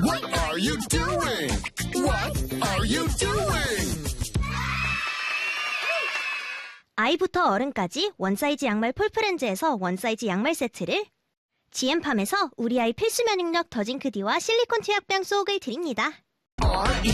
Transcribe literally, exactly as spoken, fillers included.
What are you doing? What are you doing? 아이부터 어른까지 원사이즈 양말 폴프렌즈에서 원사이즈 양말 세트를, 지엠팜에서 우리 아이 필수 면역력 더징크디와 실리콘 치약병 속을 드립니다.